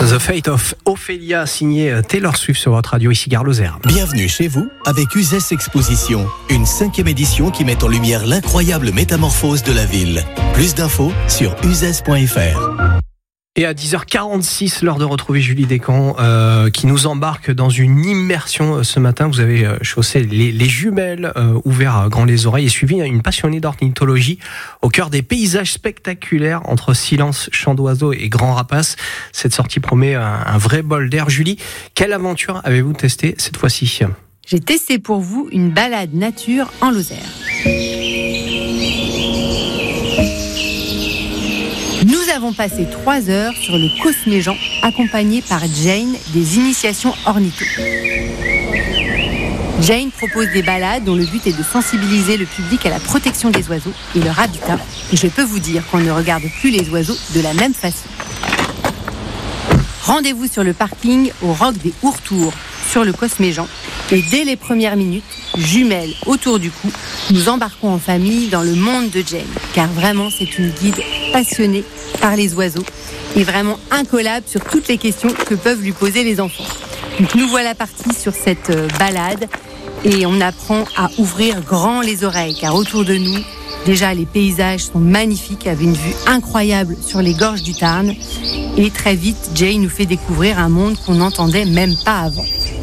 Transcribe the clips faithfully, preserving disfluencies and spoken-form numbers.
The Fate of Ophélia, signé Taylor Swift sur votre radio, ici Gare Lozère. Bienvenue chez vous avec Uzès Exposition, une cinquième édition qui met en lumière l'incroyable métamorphose de la ville. Plus d'infos sur uzès point f r. Et à dix heures quarante-six, l'heure de retrouver Julie Descamps euh, qui nous embarque dans une immersion euh, ce matin. Vous avez euh, chaussé les, les jumelles, euh, ouvert euh, grand les oreilles et suivi une passionnée d'ornithologie au cœur des paysages spectaculaires entre silence, chant d'oiseaux et grands rapaces. Cette sortie promet un, un vrai bol d'air. Julie, quelle aventure avez-vous testé cette fois-ci ? J'ai testé pour vous une balade nature en Lozère. Nous avons passé trois heures sur le Cosméjean, accompagné par Jane des initiations ornitho. Jane propose des balades dont le but est de sensibiliser le public à la protection des oiseaux et leur habitat. Et je peux vous dire qu'on ne regarde plus les oiseaux de la même façon. Rendez-vous sur le parking au Roc des Hourtours, sur le Cosméjean. Et dès les premières minutes, jumelles autour du cou, nous embarquons en famille dans le monde de Jane. Car vraiment, c'est une guide passionnée par les oiseaux et vraiment incollable sur toutes les questions que peuvent lui poser les enfants. Donc nous voilà partis sur cette balade et on apprend à ouvrir grand les oreilles car autour de nous, déjà les paysages sont magnifiques avec une vue incroyable sur les gorges du Tarn et très vite, Jane nous fait découvrir un monde qu'on n'entendait même pas avant.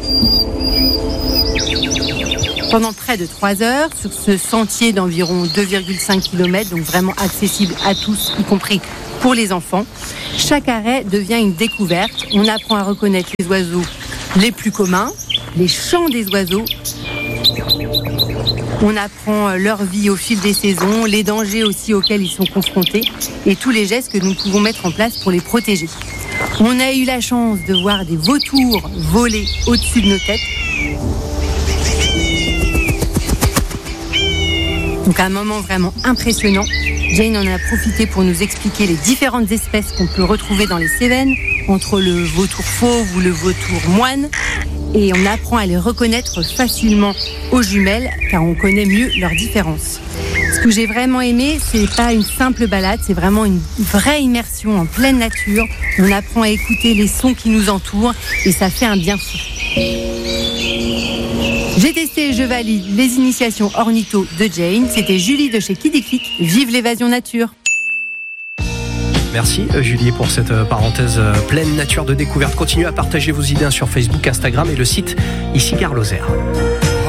Pendant près de trois heures, sur ce sentier d'environ deux virgule cinq kilomètres, donc vraiment accessible à tous, y compris pour les enfants, chaque arrêt devient une découverte. On apprend à reconnaître les oiseaux les plus communs, les chants des oiseaux. On apprend leur vie au fil des saisons, les dangers aussi auxquels ils sont confrontés et tous les gestes que nous pouvons mettre en place pour les protéger. On a eu la chance de voir des vautours voler au-dessus de nos têtes. Donc un moment vraiment impressionnant. Jane en a profité pour nous expliquer les différentes espèces qu'on peut retrouver dans les Cévennes, entre le vautour fauve ou le vautour moine. Et on apprend à les reconnaître facilement aux jumelles, car on connaît mieux leurs différences. Ce que j'ai vraiment aimé, c'est pas une simple balade, c'est vraiment une vraie immersion en pleine nature. On apprend à écouter les sons qui nous entourent et ça fait un bien fou. J'ai testé et je valide les initiations ornitho de Jane. C'était Julie de chez Kidiklik. Vive l'évasion nature. Merci Julie pour cette parenthèse pleine nature de découverte. Continuez à partager vos idées sur Facebook, Instagram et le site ici Gare Lozère.